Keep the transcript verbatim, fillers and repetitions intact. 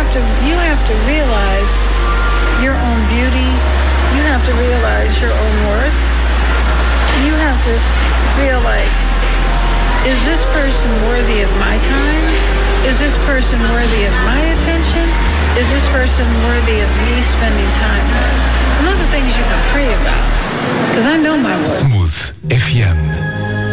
to you have to realize your own beauty. You have to realize your own worth. You have to feel like, is this person worthy of my time? Is this person worthy of my attention? Is this person worthy of me spending time with? And those are things you can pray about. Because I know my worth. Smooth F M.